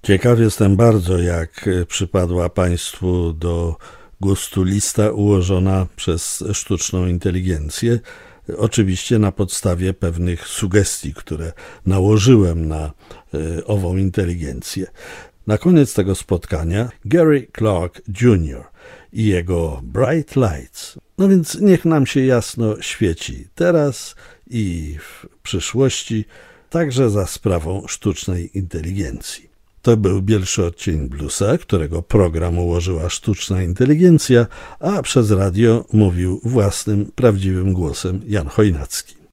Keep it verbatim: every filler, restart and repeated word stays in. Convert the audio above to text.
Ciekaw jestem bardzo, jak przypadła Państwu do gustu lista ułożona przez sztuczną inteligencję. Oczywiście na podstawie pewnych sugestii, które nałożyłem na y, ową inteligencję. Na koniec tego spotkania Gary Clark junior i jego Bright Lights. No więc niech nam się jasno świeci teraz i w przyszłości, także za sprawą sztucznej inteligencji. To był pierwszy odcień Bluesa, którego program ułożyła sztuczna inteligencja, a przez radio mówił własnym, prawdziwym głosem Jan Chojnacki.